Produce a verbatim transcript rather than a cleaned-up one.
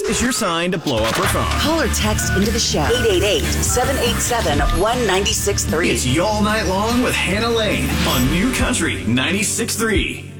is your sign to blow up her phone. Call or text into the show. eight eight eight, seven eight seven, one nine six three. It's Y'all Night Long with Hannah Lane on New Country ninety-six point three.